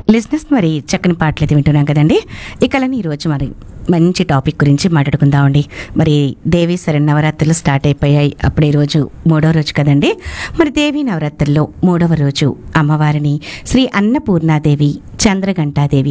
లిజినెస్ మరి చక్కని పాటలు అయితే వింటున్నాం కదండి. ఇకలని ఈరోజు మరి మంచి టాపిక్ గురించి మాట్లాడుకుందామండి. మరి దేవి శరన్నవరాత్రులు స్టార్ట్ అయిపోయాయి. అప్పుడు ఈరోజు 3వ రోజు కదండి. మరి దేవి నవరాత్రుల్లో 3వ రోజు అమ్మవారిని శ్రీ అన్నపూర్ణాదేవి, చంద్రఘంటాదేవి